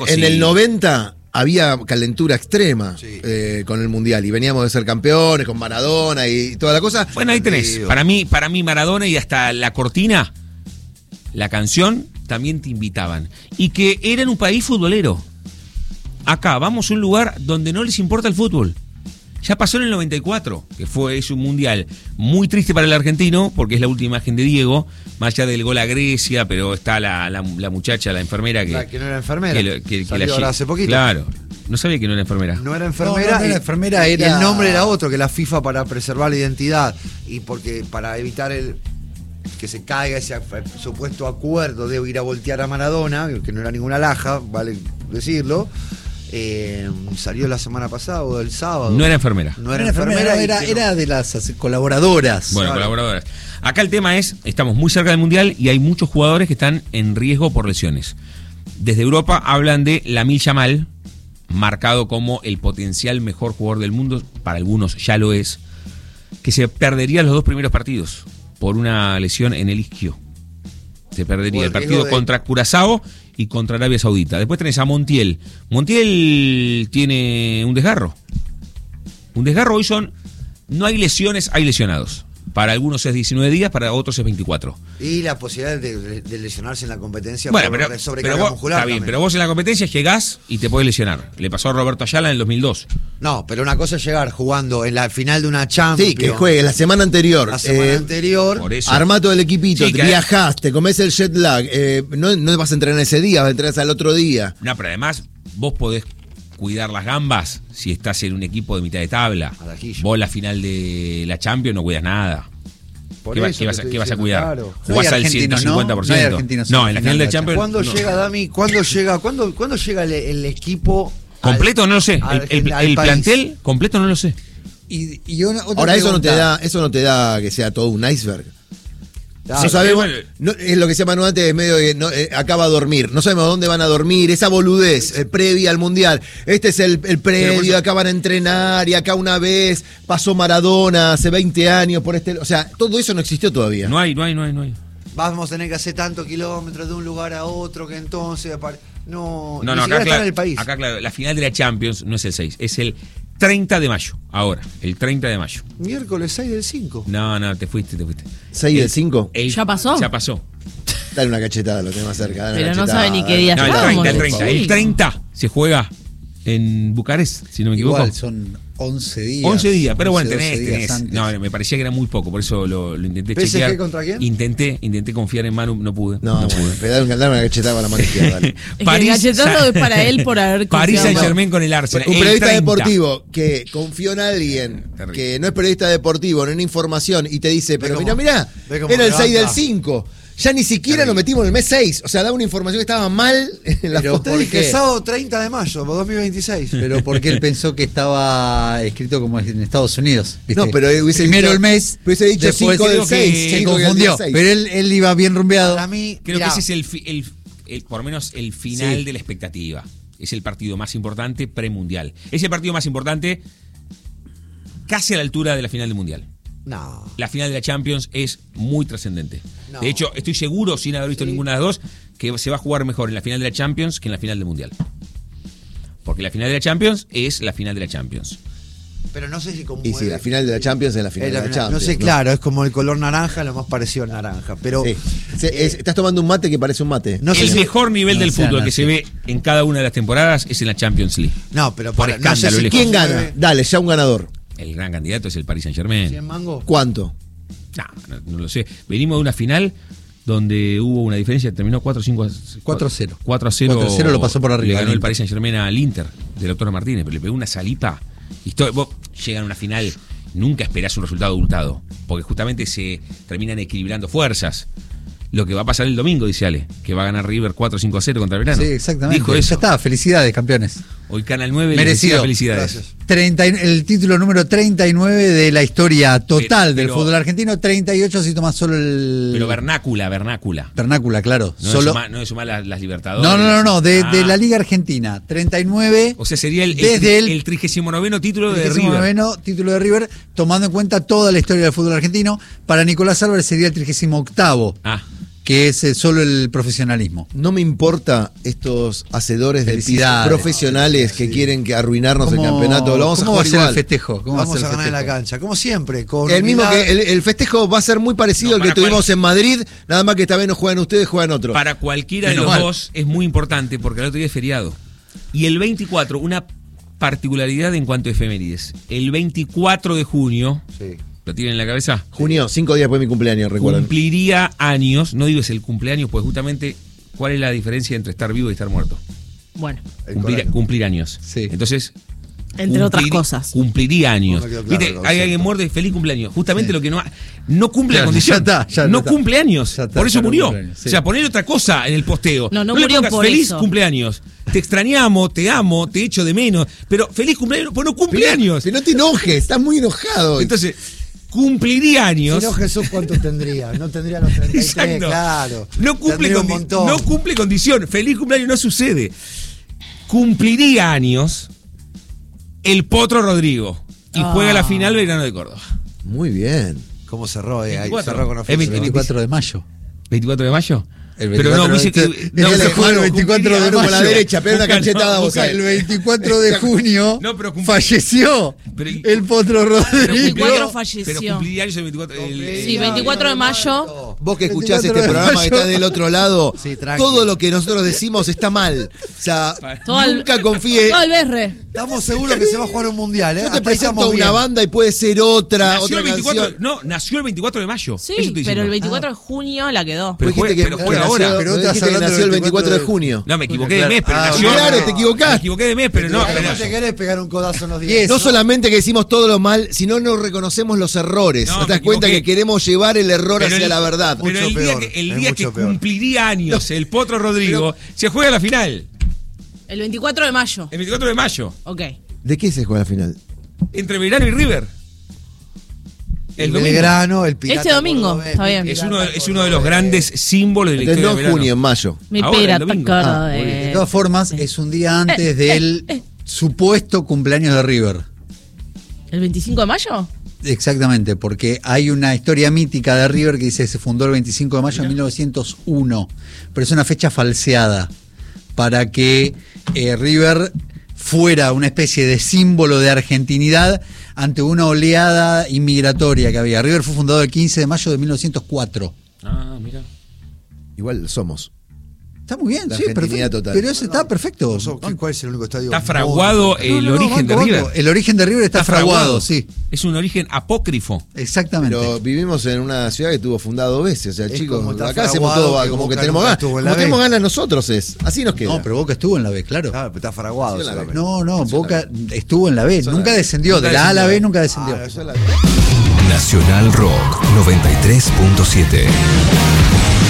En el 90 había calentura extrema con el Mundial y veníamos de ser campeones con Maradona y toda la cosa. Bueno, ahí tenés. Para mí Maradona y hasta la cortina, la canción, también te invitaban. Y que eran un país futbolero. Acá vamos a un lugar donde no les importa el fútbol. Ya pasó en el 94, que es un mundial muy triste para el argentino, porque es la última imagen de Diego, más allá del gol a Grecia, pero está la muchacha, la enfermera que... La que no era enfermera, que salió ahora hace poquito. Claro, no sabía que no era enfermera. No era enfermera, no era enfermera, y era... el nombre era otro, que la FIFA para preservar la identidad, y porque para evitar que se caiga ese supuesto acuerdo de ir a voltear a Maradona, que no era ninguna laja, vale decirlo. Salió la semana pasada o el sábado. No era enfermera. No era enfermera, era de las colaboradoras. Bueno, colaboradoras. Acá el tema es, estamos muy cerca del Mundial y hay muchos jugadores que están en riesgo por lesiones. Desde Europa hablan de Lamine Yamal, marcado como el potencial mejor jugador del mundo, para algunos ya lo es, que se perdería los 2 primeros partidos por una lesión en el isquio. Se perdería el partido contra Curazao y contra Arabia Saudita. Después tenés a Montiel. Montiel tiene un desgarro. Un desgarro hoy no hay lesiones, hay lesionados. Para algunos es 19 días, para otros es 24. Y la posibilidad de lesionarse en la competencia por sobrecarga muscular. Está bien, pero vos en la competencia llegás y te podés lesionar. Le pasó a Roberto Ayala en el 2002. No, pero una cosa es llegar jugando en la final de una Champions. Sí, que juegue la semana anterior. La semana anterior. Por eso. Armá todo el equipito, Sí, viajás, te comés el jet lag. No vas a entrenar ese día, vas a entrenar al otro día. No, pero además vos podés cuidar las gambas si estás en un equipo de mitad de tabla. Vos la final de la Champions no cuidas nada. ¿Qué vas a cuidar? Claro. Jugás al 150%. No, en la final de Champions. ¿Cuándo llega, Dami? ¿Cuándo llega el equipo? Completo no lo sé. El plantel completo no lo sé. Ahora eso no te da que sea todo un iceberg. No sabemos, es lo que se llama antes, medio que acaba a dormir. No sabemos dónde van a dormir, esa boludez previa al Mundial. Este es el predio, acá van a entrenar y acá una vez pasó Maradona hace 20 años por o sea, todo eso no existió todavía. No hay. Vamos a tener que hacer tantos kilómetros de un lugar a otro que entonces no acá está en el país. Acá claro, la final de la Champions no es el 6, es el 30 de mayo, ahora, el 30 de mayo. Miércoles 6 del 5. No, te fuiste. ¿6 del 5? ¿Ya pasó? Ya pasó. Dale una cachetada, lo tenés más cerca. Pero no sabe ni qué día estamos. El 30 se juega en Bucarest, si no me equivoco. Igual son 11 días. 11 días, pero bueno, tenés. Antes. No, me parecía que era muy poco, por eso lo intenté ¿PSG chequear. contra quién? Intenté confiar en Manu, no pude. No pude. Pero dale una cachetada para la mano izquierda. Es que el cachetazo es para él por haber París confiado. Saint-Germain con el Arsenal. Un periodista deportivo que confió en alguien que no es periodista deportivo, no en información, y te dice, pero mirá, era el 6 del 5. Ya ni siquiera lo metimos en el mes 6. O sea, daba una información que estaba mal en la foto. Porque sábado 30 de mayo, 2026. Pero porque él pensó que estaba escrito como en Estados Unidos. ¿Viste? No, pero hubiese primero dicho, el mes. Hubiese dicho 5 del 6. Se confundió. Pero él iba bien rumbeado. Para mí, creo que ese es por lo menos el final de la expectativa. Es el partido más importante premundial. Es el partido más importante casi a la altura de la final del Mundial. No. La final de la Champions es muy trascendente. No. De hecho, estoy seguro, sin haber visto ninguna de las dos, que se va a jugar mejor en la final de la Champions que en la final del Mundial. Porque la final de la Champions es la final de la Champions. Pero no sé si como. Y si la final de la Champions es la final de la Champions. No sé, claro, es como el color naranja, lo más parecido al naranja. Pero. Sí. Estás tomando un mate que parece un mate. El mejor nivel del fútbol que se ve en cada una de las temporadas es en la Champions League. No, pero por escándalo. No sé ¿quién gana? Dale, ya un ganador. El gran candidato es el Paris Saint-Germain. ¿100 mangos? ¿Cuánto? No lo sé. Venimos de una final donde hubo una diferencia, terminó 4-0. 4-0 lo pasó por arriba. Le ganó el Paris Saint-Germain al Inter, del doctor Martínez, pero le pegó una salipa. Vos llegan a una final, nunca esperás un resultado abultado, porque justamente se terminan equilibrando fuerzas. Lo que va a pasar el domingo, dice Ale, que va a ganar River 4-5-0 contra Belgrano. Sí, exactamente. Dijo eso. Ya está, felicidades, campeones. Hoy Canal 9 merecido. Felicidades. El título número 39 de la historia total del fútbol argentino, 38 si tomás solo el... Pero vernácula. Vernácula, claro. No es sumar las Libertadores. No, de la Liga Argentina, 39. O sea, sería el 39º título de River. El 39º título de River, tomando en cuenta toda la historia del fútbol argentino. Para Nicolás Álvarez sería el 38º. que es solo el profesionalismo. No me importa estos hacedores de pis profesionales que quieren que arruinarnos el campeonato. Lo vamos a jugar igual. El festejo? Vamos a ganar en la cancha, como siempre. El festejo va a ser muy parecido al que tuvimos en Madrid, nada más que esta vez no juegan ustedes, juegan otros. Para cualquiera de los dos es muy importante porque el otro día es feriado. Y el 24, una particularidad en cuanto a efemérides. El 24 de junio, ¿lo tienen en la cabeza? Junio, 5 días después de mi cumpleaños, recuerden. Cumpliría años, no digo es el cumpleaños, pues justamente, ¿cuál es la diferencia entre estar vivo y estar muerto? Bueno. Cumplir años. Sí. Entonces, entre otras cosas. Cumpliría años. Claro, ¿Viste? Hay alguien muerto y feliz cumpleaños. Justamente lo que no cumple la condición. Ya no cumple años. Por eso murió. Sí. O sea, poner otra cosa en el posteo. No le murió pongas por feliz eso. cumpleaños. Te extrañamos, te amo, te echo de menos. Pero feliz cumpleaños, pues no cumpleaños. Si no te enojes, estás muy enojado. Entonces, cumpliría años. Si no, Jesús, ¿cuánto tendría? No tendría los 33, Exacto. claro. No cumple condición. Feliz cumpleaños no sucede. Cumpliría años el Potro Rodrigo. Y juega la final Belgrano de Córdoba. Muy bien. ¿Cómo cerró? Ahí 24. cerró con El 24 de mayo. ¿24 de mayo? El 24 Pero no, dice que. No, No, se juega el 24 de con la mayo. derecha, pero una cachetada vos. El 24 de junio No, pero falleció el Potro Rodrigo. 24 falleció. Pero cumpliría años el 24. Sí, 24 de mayo. Vos que escuchás 24 este de programa mayo. que está del otro lado, Sí, tranqui. todo lo que nosotros decimos está mal. O sea, nunca confíe. Todo el berre. Estamos seguros que se va a jugar un mundial, ¿eh? Yo te Hasta ahí presento estamos una bien. banda y puede ser otra Nació canción. nació el 24 de mayo. Sí, Eso estoy pero el diciendo. 24 de junio la quedó. Pero Dijiste juega- pero juega nació- ahora. Pero vos estás dijiste que hablando nació el del 24 de 24 junio. No, me equivoqué de mes, pero nació. claro, te equivocás. Me equivoqué de mes, pero no. Pero pero- no te querés pegar un codazo en los Y días. No solamente que decimos todo lo mal, sino no reconocemos los errores. No, ¿No te das me cuenta equivoqué. que queremos llevar el error pero hacia el- la verdad? Pero el Mucho día peor, que, el es día que mucho peor. cumpliría años el Potro Rodrigo, se juega la final. El 24 de mayo. El 24 de mayo. Ok. ¿De qué se juega la final? Entre Belgrano y River. El domingo. Belgrano, el Pirata Este domingo, cordobés, está bien. Es uno de los grandes símbolos de la Entonces historia no de en junio, Belgrano. en mayo. Mi Ahora, el pirata domingo. cordobés. De todas formas, es un día antes del supuesto cumpleaños de River. ¿El 25 de mayo? Exactamente, porque hay una historia mítica de River que dice que se fundó el 25 de mayo de 1901, pero es una fecha falseada para que River fuera una especie de símbolo de argentinidad ante una oleada inmigratoria que había. River fue fundado el 15 de mayo de 1904. Ah, mira. Igual somos. Está muy bien, La sí, argentinidad perfecto. total. Pero eso está perfecto. ¿Cuál es el único estadio? Está fraguado el origen de banco, River. banco. El origen de River está fraguado, sí. Es un origen apócrifo. Exactamente. Pero vivimos en una ciudad que estuvo fundada 2 veces. O sea, Es chicos, como está acá hacemos fraguado todo que como que Boca tenemos nunca ganas. estuvo en Como la tenemos B. ganas nosotros es. Así nos queda. No, pero Boca estuvo en la B, claro. Claro, pero está fraguado. Sí, en la solamente. No, Boca estuvo en la B, Sola nunca B. descendió. Nunca De la A a la B descendió. nunca descendió. Yo la- Nacional Rock 93.7.